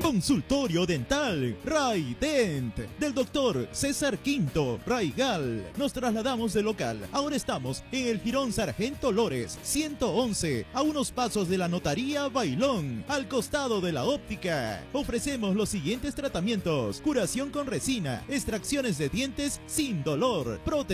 Consultorio dental Raident del doctor César Quinto Raigal. Nos trasladamos de local. Ahora estamos en el Jirón Sargento Lores 111, a unos pasos de la Notaría Bailón, al costado de la óptica. Ofrecemos los siguientes tratamientos: curación con resina, extracciones de dientes sin dolor,